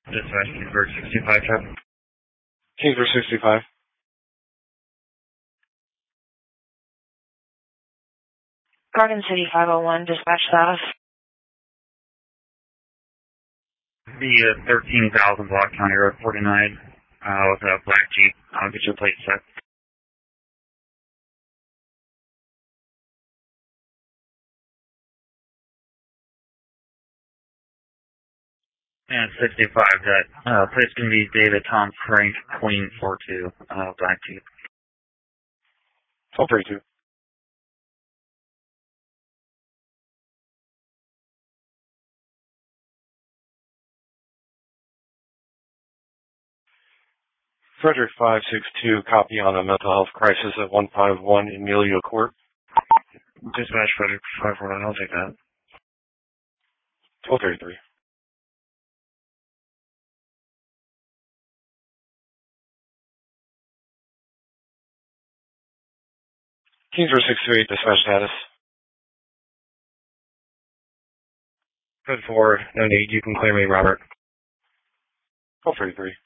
Dispatch, Kingsburg 65, traffic. Kingsburg 65. Garden City 501, dispatch status. The 13,000 block County Road 49 with a black Jeep. I'll get your plate set. And 65, that plate's going to be David Tom Frank Queen 42, black Jeep. 1232. Frederick 562, copy on a mental health crisis at 151 Emilio Court. Dispatch Frederick 541, I'll take that. 1233. Kingsburg 628, dispatch status. Code 4, no need, you can clear me, Robert. 1233.